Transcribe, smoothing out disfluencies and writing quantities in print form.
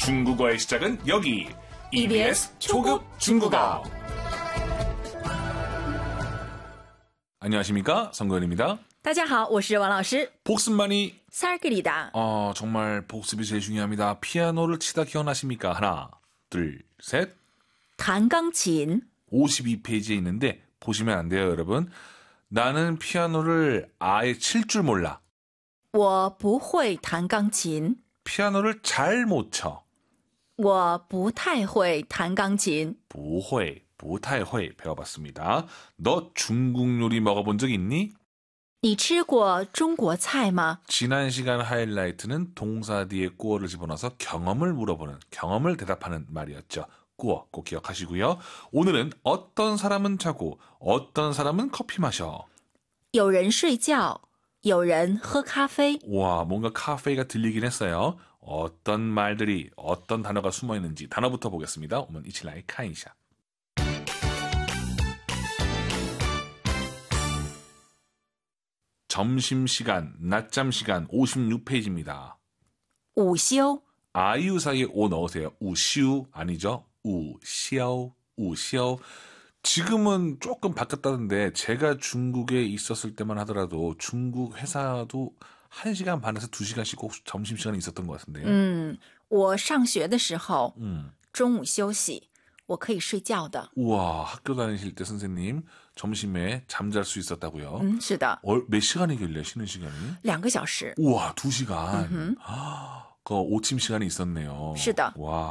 중국어의 시작은 여기 EBS 초급 중국어. 안녕하십니까, 성근입니다. 大家好，我是王老师。 복습만이 살길이다. 정말 복습이 제일 중요합니다. 피아노를 치다 기억나십니까? 하나, 둘, 셋. 弹钢琴 52페이지에 있는데 보시면 안 돼요, 여러분. 나는 피아노를 아예 칠 줄 몰라. 我不会弹钢琴 피아노를 잘 못 쳐. 我不太会弹钢琴不会, 不太会 배워봤습니다. 너 중국 요리 먹어본 적 있니? 你吃过中国菜吗 지난 시간 하이라이트는 동사 뒤에 꾸어를 집어넣어서 경험을 물어보는, 경험을 대답하는 말이었죠. 꾸어 꼭 기억하시고요. 오늘은 어떤 사람은 자고 어떤 사람은 커피 마셔. 有人睡觉有人喝咖啡 와, 뭔가 카페가 들리긴 했어요. 어떤 말들이, 어떤 단어가 숨어 있는지 단어부터 보겠습니다. 오늘 이치라이 카이샤. 점심시간, 낮잠시간 56페이지입니다. 午休 아이유 사이에 오 넣으세요. 우시우 아니죠? 우시오, 우시오. 지금은 조금 바뀌었다는데 제가 중국에 있었을 때만 하더라도 중국 회사도 1시간 반에서 2시간씩 꼭 점심시간이 있었던 것 같은데요. 我上学的时候中午休息我可以睡觉的 우와, 학교 다니실 때 선생님 점심에 잠잘 수 있었다고요? 是的 몇 시간이길래 쉬는 시간이? 2个小时 우와, 2시간. 그 오침 시간이 있었네요. 是的 와.